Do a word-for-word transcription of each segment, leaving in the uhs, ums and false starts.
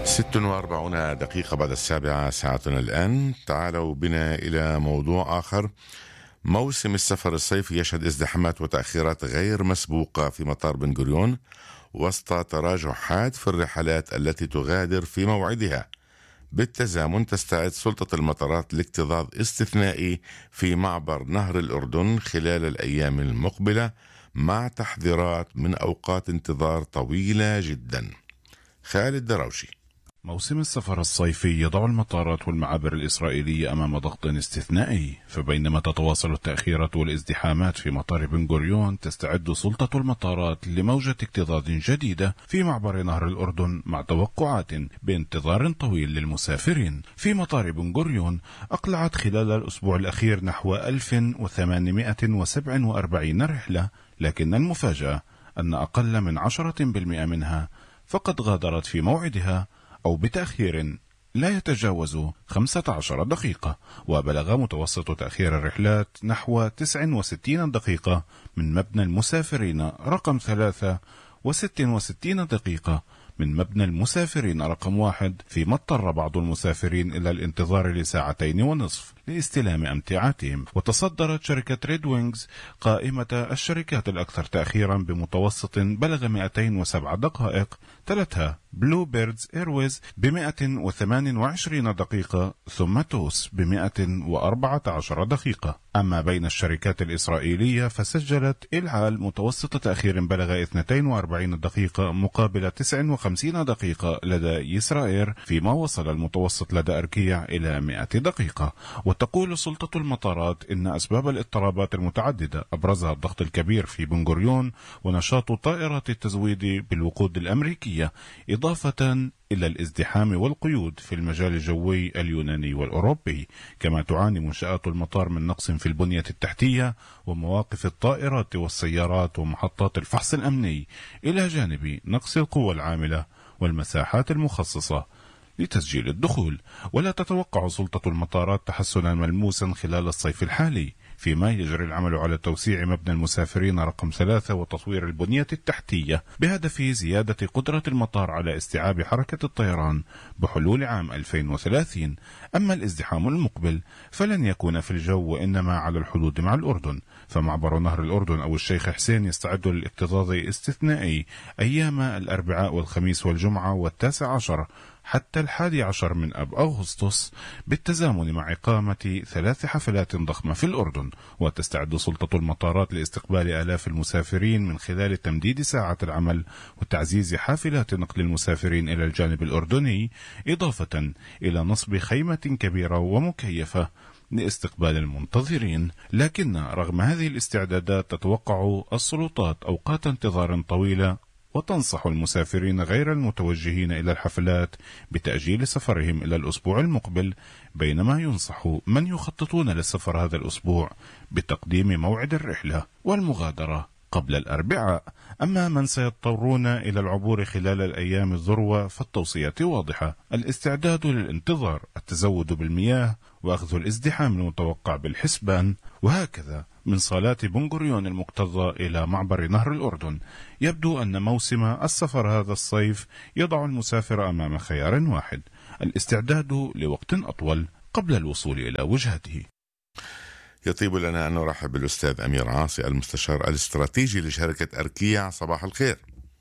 ست وأربعون دقيقة بعد السابعة ساعتنا الآن. تعالوا بنا إلى موضوع آخر. موسم السفر الصيفي يشهد ازدحامات وتأخيرات غير مسبوقة في مطار بن غوريون وسط تراجع حاد في الرحلات التي تغادر في موعدها. بالتزامن تستعد سلطة المطارات لاكتظاظ استثنائي في معبر نهر الأردن خلال الأيام المقبلة مع تحذيرات من أوقات انتظار طويلة جدا. خالد دراوشي. موسم السفر الصيفي يضع المطارات والمعابر الإسرائيلية أمام ضغط استثنائي، فبينما تتواصل التأخيرات والازدحامات في مطار بن غوريون تستعد سلطة المطارات لموجة اكتظاظ جديدة في معبر نهر الأردن مع توقعات بانتظار طويل للمسافرين. في مطار بن غوريون أقلعت خلال الأسبوع الأخير نحو ألف وثمانمائة وسبعة وأربعين رحلة، لكن المفاجأة أن أقل من عشرة بالمئة منها فقد غادرت في موعدها أو بتأخير لا يتجاوز خمسة عشر دقيقة، وبلغ متوسط تأخير الرحلات نحو تسعة وستين دقيقة من مبنى المسافرين رقم ثلاثة وست وستين دقيقة من مبنى المسافرين رقم واحد، فيما اضطر بعض المسافرين إلى الانتظار لساعتين ونصف لاستلام أمتعتهم. وتصدرت شركة ريد وينجز قائمة الشركات الأكثر تأخيرا بمتوسط بلغ مئتين وسبع دقائق، تلتها بلو بيردز ايرويز ب مئة وثمانية وعشرين دقيقة، ثم توس ب مئة وأربعة عشر دقيقة. أما بين الشركات الإسرائيلية فسجلت إلعال متوسط تأخير بلغ اثنتين وأربعين دقيقة مقابل تسعة وخمسين دقيقة لدى يسراير، فيما وصل المتوسط لدى أركيع إلى مئة دقيقة. وتقول سلطة المطارات إن أسباب الاضطرابات المتعددة أبرزها الضغط الكبير في بن غوريون ونشاط طائرات التزويد بالوقود الأمريكية، إضافة إلى الازدحام والقيود في المجال الجوي اليوناني والأوروبي. كما تعاني منشآت المطار من نقص في البنية التحتية ومواقف الطائرات والسيارات ومحطات الفحص الأمني، إلى جانب نقص القوى العاملة والمساحات المخصصة لتسجيل الدخول. ولا تتوقع سلطة المطارات تحسنا ملموسا خلال الصيف الحالي، فيما يجري العمل على توسيع مبنى المسافرين رقم ثلاثة وتطوير البنية التحتية بهدف زيادة قدرة المطار على استيعاب حركة الطيران بحلول عام ألفين وثلاثين. أما الازدحام المقبل فلن يكون في الجو وإنما على الحدود مع الأردن، فمعبر نهر الأردن أو الشيخ حسين يستعد للاكتظاظ استثنائي أيام الأربعاء والخميس والجمعة والتاسع عشر حتى الحادي عشر من أب أغسطس، بالتزامن مع إقامة ثلاث حفلات ضخمة في الأردن. وتستعد سلطة المطارات لاستقبال آلاف المسافرين من خلال تمديد ساعات العمل وتعزيز حافلات نقل المسافرين إلى الجانب الأردني، إضافة إلى نصب خيمة كبيرة ومكيفة لاستقبال المنتظرين. لكن رغم هذه الاستعدادات تتوقع السلطات أوقات انتظار طويلة، وتنصح المسافرين غير المتوجهين إلى الحفلات بتأجيل سفرهم إلى الأسبوع المقبل، بينما ينصح من يخططون للسفر هذا الأسبوع بتقديم موعد الرحلة والمغادرة قبل الأربعاء. أما من سيضطرون إلى العبور خلال الأيام الذروة فالتوصيات واضحة: الاستعداد للانتظار، التزود بالمياه، وأخذ الازدحام المتوقع بالحسبان. وهكذا من صالات بن غوريون المكتظة إلى معبر نهر الأردن، يبدو أن موسم السفر هذا الصيف يضع المسافر أمام خيار واحد: الاستعداد لوقت أطول قبل الوصول إلى وجهته. يطيب لنا أن نرحب بالأستاذ أمير عاصي المستشار الاستراتيجي لشركة أركيع. صباح الخير.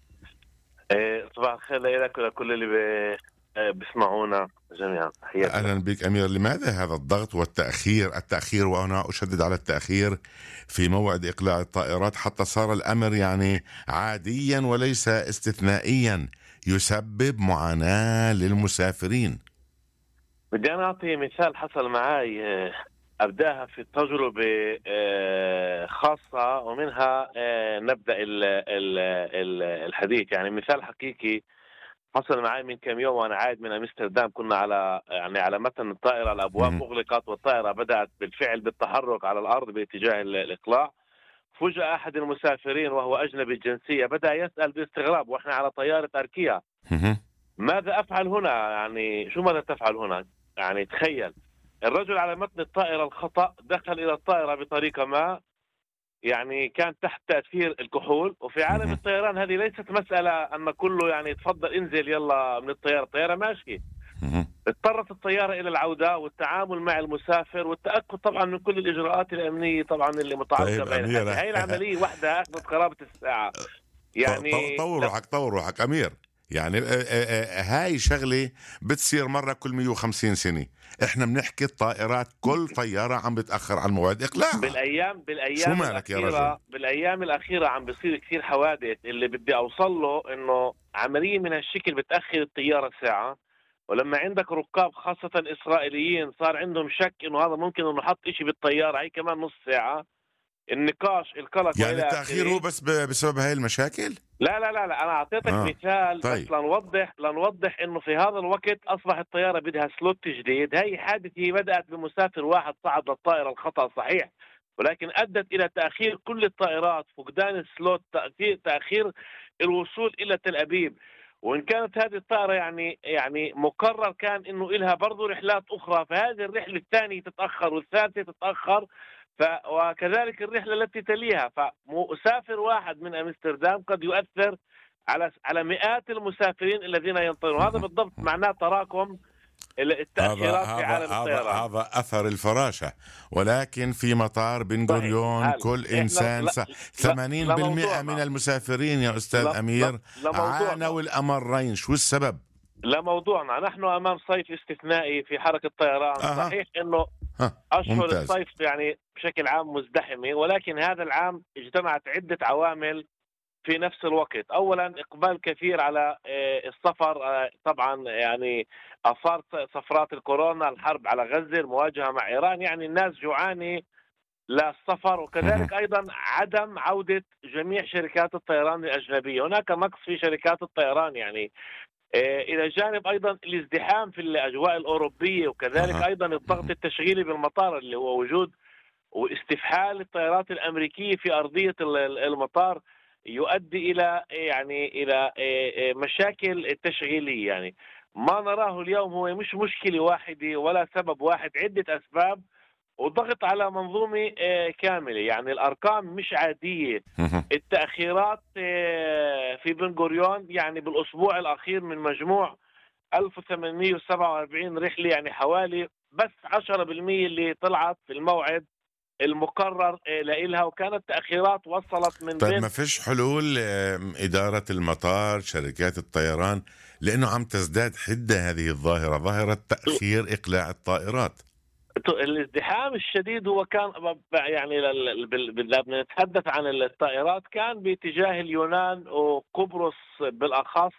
صباح الخير لك ولكل اللي بيسمعونا جميعا. أهلا بك أمير. لماذا هذا الضغط والتأخير التأخير وأنا أشدد على التأخير في موعد إقلاع الطائرات حتى صار الأمر يعني عاديا وليس استثنائيا يسبب معاناة للمسافرين؟ بدي أنا أعطي مثال حصل معي، أبدأها في تجربة خاصة ومنها نبدأ الحديث. يعني مثال حقيقي حصل معي من كم يوم وأنا عايد من أمستردام. كنا على يعني على متن الطائرة، الأبواب أغلقت والطائرة بدأت بالفعل بالتحرك على الأرض باتجاه الإقلاع. فجأة أحد المسافرين وهو أجنبي الجنسية بدأ يسأل باستغراب وإحنا على طيارة أركيا: ماذا أفعل هنا؟ يعني شو ماذا تفعل هنا؟ يعني تخيل، الرجل على متن الطائرة الخطأ دخل إلى الطائرة بطريقة ما يعني كان تحت تأثير الكحول. وفي عالم الطيران هذه ليست مسألة أن كله يعني تفضل انزل يلا من الطيارة، الطيارة ماشية. اضطرت الطيارة إلى العودة والتعامل مع المسافر والتأكد طبعا من كل الإجراءات الأمنية طبعا اللي متعلقة بها. هاي العملية وحدها أخذت قرابة الساعة. يعني طور روحك طور روحك أمير، يعني هاي شغلة بتصير مرة كل مية وخمسين سنة. احنا بنحكي الطائرات كل طيارة عم بتأخر عن موعد إقلاعها. بالأيام بالأيام الأخيرة بالأيام الأخيرة عم بيصير كثير حوادث. اللي بدي أوصل له إنه عملية من هالشكل بتأخر الطيارة ساعة، ولما عندك ركاب خاصة إسرائيليين صار عندهم شك إنه هذا ممكن إنه حط إشي بالطيارة، هي كمان نص ساعة النقاش القلق. يعني التأخير هو بس بسبب هاي المشاكل؟ لا لا لا, لا. أنا أعطيتك آه. مثال طيب. بس لنوضح لنوضح إنه في هذا الوقت أصبح الطيارة بدها سلوت جديد. هاي حادثة بدأت بمسافر واحد صعد للطائرة الخطأ صحيح، ولكن أدت إلى تأخير كل الطائرات، فقدان السلوت، تأخير تأخير الوصول إلى تل أبيب. وإن كانت هذه الطائرة يعني يعني مقرر كان إنه إلها برضو رحلات أخرى، فهذه الرحلة الثانية تتأخر والثالثة تتأخر، ف وكذلك الرحلة التي تليها. فمسافر واحد من أمستردام قد يؤثر على على مئات المسافرين الذين ينطلقون. هذا بالضبط معناه تراكم التأخيرات في عالم الطيران. هذا أثر الفراشة. ولكن في مطار بن غوريون كل إنسان ثمانين بالمئة من المسافرين يا أستاذ لا أمير عانوا الأمرين. شو السبب؟ لا موضوعنا، نحن أمام صيف استثنائي في حركة الطيران. أه. صحيح أنه أشهر ممتاز. الصيف يعني بشكل عام مزدحمة، ولكن هذا العام اجتمعت عدة عوامل في نفس الوقت. أولا إقبال كثير على السفر، طبعا يعني أثار سفرات الكورونا، الحرب على غزة، المواجهة مع إيران، يعني الناس جوعانة للسفر. وكذلك أيضا عدم عودة جميع شركات الطيران الأجنبية، هناك نقص في شركات الطيران يعني. إلى جانب أيضا الازدحام في الأجواء الأوروبية، وكذلك أيضا الضغط التشغيلي بالمطار اللي هو وجود واستفحال الطائرات الأمريكية في أرضية المطار يؤدي إلى يعني إلى مشاكل تشغيلية. يعني ما نراه اليوم هو مش مشكلة واحدة ولا سبب واحد، عدة أسباب وضغط على منظومة كاملة. يعني الأرقام مش عادية. التأخيرات في بن غوريون يعني بالأسبوع الأخير من مجموع ألف وثمانمئة وسبعة وأربعين رحلة، يعني حوالي بس عشرة بالمئة اللي طلعت في الموعد المقرر لإلها، وكانت تأخيرات وصلت من طيب ما فيش حلول إدارة المطار شركات الطيران، لأنه عم تزداد حدة هذه الظاهرة، ظاهرة تأخير إقلاع الطائرات. الازدحام الشديد هو كان يعني بنتحدث عن الطائرات كان باتجاه اليونان وقبرص بالأخص،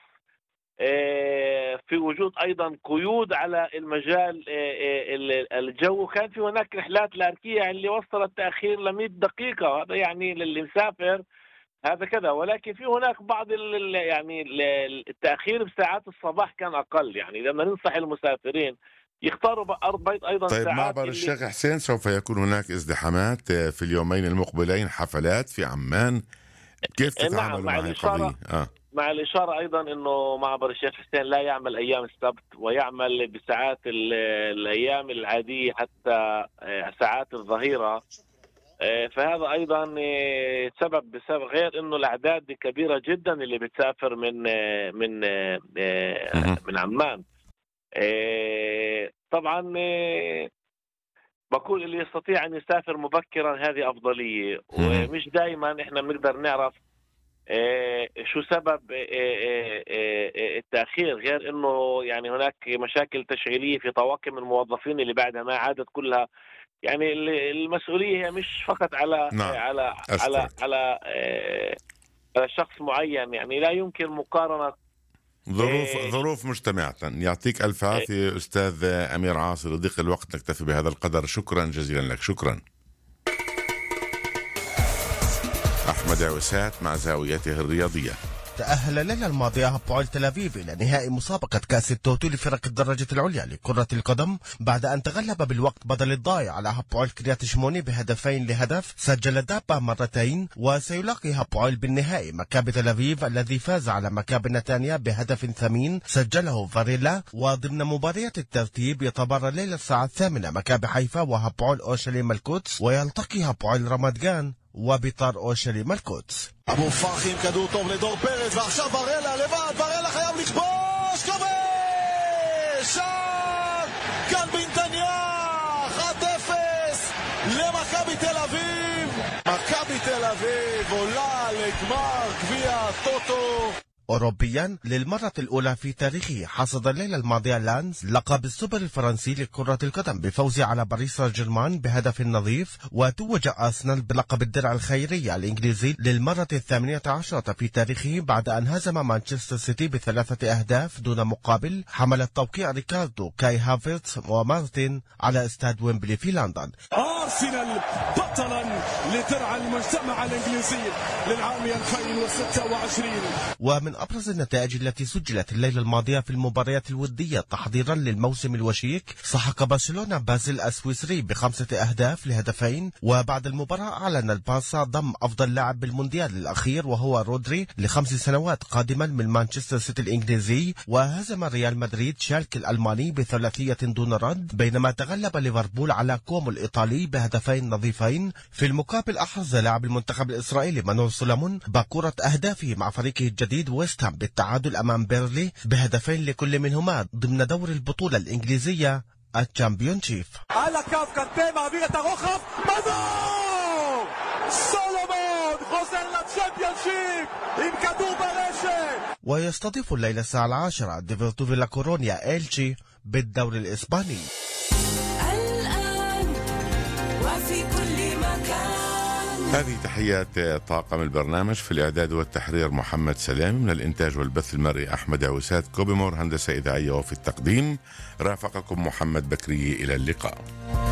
في وجود أيضا قيود على المجال الجو. كان في هناك رحلات لاركية اللي وصلت تأخير لمئة دقيقة، هذا يعني للي مسافر هذا كذا. ولكن في هناك بعض يعني التأخير بساعات الصباح كان أقل، يعني لما ننصح المسافرين يختاروا بأرض أيضا. طيب معبر الشيخ حسين سوف يكون هناك ازدحامات في اليومين المقبلين، حفلات في عمان، كيف تتعاملوا نعم. مع مع القضية؟ آه. مع الإشارة أيضا أنه معبر الشيخ حسين لا يعمل أيام السبت ويعمل بساعات الأيام العادية حتى ساعات الظهيرة. فهذا أيضا سبب بسبب غير أنه الأعداد كبيرة جدا اللي بتسافر من من من عمان. طبعا بقول اللي يستطيع أن يسافر مبكرا هذه أفضلية، ومش دائما إحنا بنقدر نعرف شو سبب التأخير، غير أنه يعني هناك مشاكل تشغيلية في طواقم الموظفين اللي بعدها ما عادت كلها. يعني المسؤولية هي مش فقط على نعم. على على على على شخص معين، يعني لا يمكن مقارنة ظروف إيه ظروف مجتمعة. يعطيك ألف عافية إيه أستاذ أمير عاصي. لضيق الوقت نكتفي بهذا القدر. شكرا جزيلا لك. شكرا. أحمد عوسات مع زاويته الرياضية. تأهل الليلة الماضية هابوعيل تل أبيب إلى نهائي مسابقة كأس التوتو لفرق الدرجة العليا لكرة القدم بعد أن تغلب بالوقت بدل الضايع على هابوعيل كريات شموني بهدفين لهدف. سجل دابا مرتين، وسيلاقي هابوعيل بالنهائي مكابي تل أبيب الذي فاز على مكابي نتانيا بهدف ثمين سجله فاريلا. وضمن مباريات الترتيب يتبارى الليلة الساعة الثامنة مكابي حيفا وهابوعيل أورشليم القدس، ويلتقي هابوعيل رمضان وبطار أورشليم القدس. אבו פרחי עם כדור טוב לדור פרץ, ועכשיו ברלה לבד, ברלה חייב לכבוש, כובש! שער! כאן בנתניה, אחת אפס למכבי תל אביב. מכבי תל אביב עולה לגמר גביע הטוטו. أوروبيا للمرة الأولى في تاريخه حصد الليلة الماضية لانز لقب السوبر الفرنسي لكرة القدم بفوزه على باريس سان جيرمان بهدف نظيف، وتوج أرسنال بلقب الدرع الخيري الإنجليزي للمرة الثامنة عشرة في تاريخه بعد أن هزم مانشستر سيتي بثلاثة أهداف دون مقابل حمل التوقيع ريكاردو كاي هافرتز ومارتن على استاد ويمبلي في لندن. أرسنال بطلا لدرع المجتمع الإنجليزي للعام ألفين وستة وعشرين. ومن أبرز النتائج التي سجلت الليلة الماضية في المباريات الودية تحضيرا للموسم الوشيك، سحق برشلونة بازل السويسري بخمسة أهداف لهدفين، وبعد المباراة أعلن البارسا ضم أفضل لاعب بالمونديال الأخير وهو رودري لخمس سنوات قادما من مانشستر سيتي الإنجليزي، وهزم ريال مدريد شالك الألماني بثلاثية دون رد، بينما تغلب ليفربول على كومو الإيطالي بهدفين نظيفين. في المقابل أحرز لاعب المنتخب الإسرائيلي مانور سولومون باكورة أهدافه مع فريقه الجديد ويست هام بالتعادل أمام بيرلي بهدفين لكل منهما ضمن دور البطولة الإنجليزية الشامبيونشيب. على كاف كانتي معبير الترخف، مانور سولومون خسر للشامبيونشيب עם כדור ברשת. ويستضيف الليلة الساعة العاشرة ديفيرتو لا كورونيا إلشي بالدوري الإسباني. الآن وفي كل مكان. هذه تحيات طاقم البرنامج، في الإعداد والتحرير محمد سلام، من الإنتاج والبث المرئي أحمد عوسات كوبيمور، هندسة إذاعية، وفي التقديم رافقكم محمد بكري. إلى اللقاء.